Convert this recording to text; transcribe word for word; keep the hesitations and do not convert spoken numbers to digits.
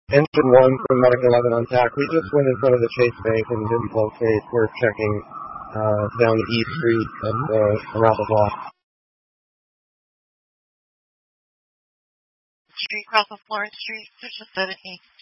Engine one from Medic eleven on T A C. We just went in front of the Chase Bank and didn't locate. We're checking uh, down the E Street and uh, around the block. Street cross of Florence Street, section seventeen.